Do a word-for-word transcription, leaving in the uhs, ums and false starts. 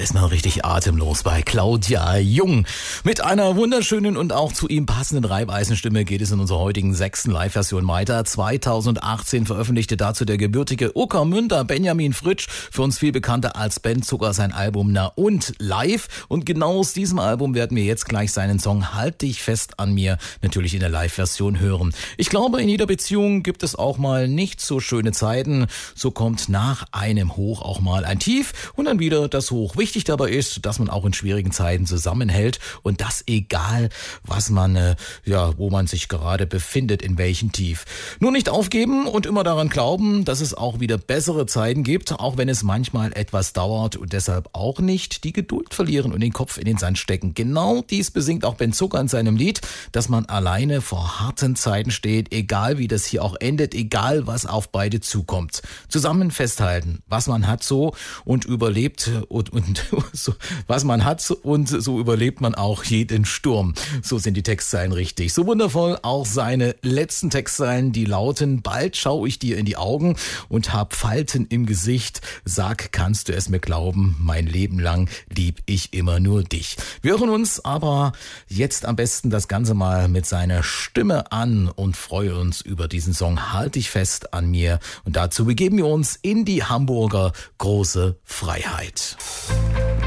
ist man richtig atemlos bei Claudia Jung. Mit einer wunderschönen und auch zu ihm passenden Reibeisenstimme geht es in unserer heutigen sechsten Live-Version weiter. zweitausendachtzehn veröffentlichte dazu der gebürtige Ueckermünder Benjamin Fritsch, für uns viel bekannter als Ben Zucker, sein Album Na und Live. Und genau aus diesem Album werden wir jetzt gleich seinen Song Halt dich fest an mir natürlich in der Live-Version hören. Ich glaube, in jeder Beziehung gibt es auch mal nicht so schöne Zeiten. So kommt nach einem Hoch auch mal ein Tief und dann wieder das Hoch. Wichtig dabei ist, dass man auch in schwierigen Zeiten zusammenhält und das egal, was man, äh, ja, wo man sich gerade befindet, in welchem Tief. Nur nicht aufgeben und immer daran glauben, dass es auch wieder bessere Zeiten gibt, auch wenn es manchmal etwas dauert und deshalb auch nicht die Geduld verlieren und den Kopf in den Sand stecken. Genau dies besingt auch Ben Zucker in seinem Lied, dass man alleine vor harten Zeiten steht, egal wie das hier auch endet, egal was auf beide zukommt. Zusammen festhalten, was man hat so und überlebt und Und so, was man hat und so überlebt man auch jeden Sturm. So sind die Textzeilen richtig. So wundervoll auch seine letzten Textzeilen, die lauten: Bald schau ich dir in die Augen und hab Falten im Gesicht. Sag, kannst du es mir glauben, mein Leben lang lieb ich immer nur dich. Wir hören uns aber jetzt am besten das Ganze mal mit seiner Stimme an und freuen uns über diesen Song Halt dich fest an mir. Und dazu begeben wir uns in die Hamburger große Freiheit.